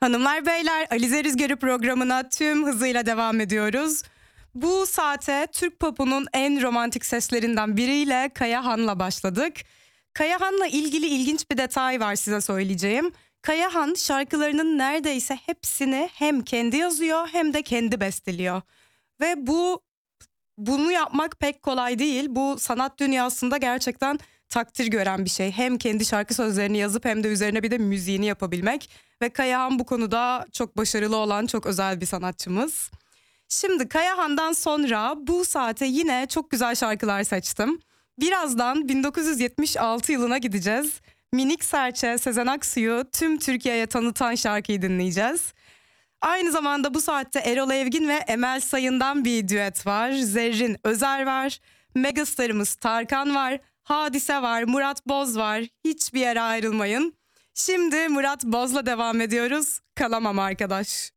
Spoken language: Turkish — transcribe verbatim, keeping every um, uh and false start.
Hanımlar beyler, Alize Rüzgarı programına tüm hızıyla devam ediyoruz. Bu saate Türk popunun en romantik seslerinden biriyle Kayahan'la başladık. Kayahan'la ilgili ilginç bir detay var size söyleyeceğim. Kayahan şarkılarının neredeyse hepsini hem kendi yazıyor hem de kendi besteliyor. Ve bu bunu yapmak pek kolay değil. Bu sanat dünyasında gerçekten takdir gören bir şey. Hem kendi şarkı sözlerini yazıp hem de üzerine bir de müziğini yapabilmek. Ve Kayahan bu konuda çok başarılı olan çok özel bir sanatçımız. Şimdi Kayahan'dan sonra bu saate yine çok güzel şarkılar seçtim. Birazdan bin dokuz yüz yetmiş altı yılına gideceğiz. Minik Serçe, Sezen Aksu'yu tüm Türkiye'ye tanıtan şarkıyı dinleyeceğiz. Aynı zamanda bu saatte Erol Evgin ve Emel Sayın'dan bir düet var. Zerrin Özer var. Megastarımız Tarkan var. Hadise var. Murat Boz var. Hiçbir yere ayrılmayın. Şimdi Murat Boz'la devam ediyoruz. Kalamam arkadaş.